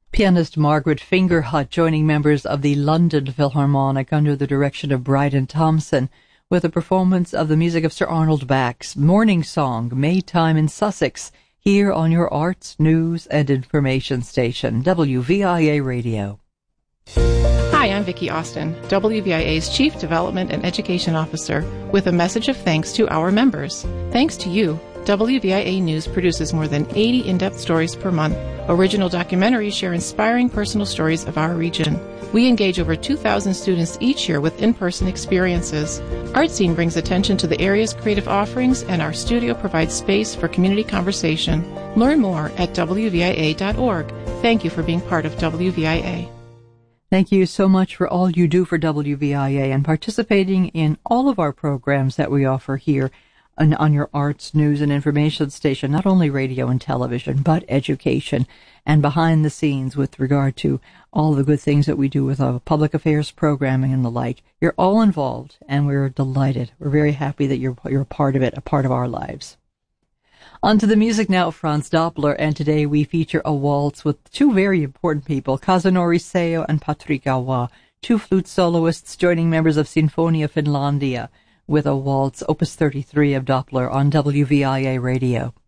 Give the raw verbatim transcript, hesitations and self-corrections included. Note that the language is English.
Pianist Margaret Fingerhut joining members of the London Philharmonic under the direction of Bryden Thompson with a performance of the music of Sir Arnold Bax' Morning Song, Maytime in Sussex, here on your arts, news, and information station, W V I A Radio. Hi, I'm Vicki Austin, W V I A's Chief Development and Education Officer, with a message of thanks to our members. Thanks to you, W V I A News produces more than eighty in-depth stories per month. Original documentaries share inspiring personal stories of our region. We engage over two thousand students each year with in-person experiences. ArtScene brings attention to the area's creative offerings, and our studio provides space for community conversation. Learn more at W V I A dot org. Thank you for being part of W V I A. Thank you so much for all you do for W V I A and participating in all of our programs that we offer here on, on your arts, news, and information station, not only radio and television, but education and behind the scenes with regard to all the good things that we do with our public affairs programming and the like. You're all involved, and we're delighted. We're very happy that you're, you're a part of it, a part of our lives. On to the music now, Franz Doppler, and today we feature a waltz with two very important people, Kazunori Seo and Patrick Awa, two flute soloists joining members of Sinfonia Finlandia with a waltz, Opus thirty-three of Doppler on W V I A Radio.